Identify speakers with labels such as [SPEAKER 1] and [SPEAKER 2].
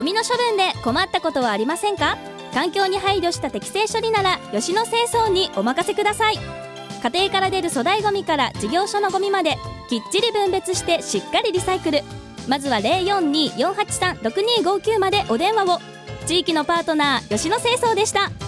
[SPEAKER 1] ゴミの処分で困ったことはありませんか？環境に配慮した適正処理なら吉野清掃にお任せください。家庭から出る粗大ゴミから事業所のゴミまできっちり分別してしっかりリサイクル。まずは 042-483-6259 までお電話を。地域のパートナー吉野清掃でした。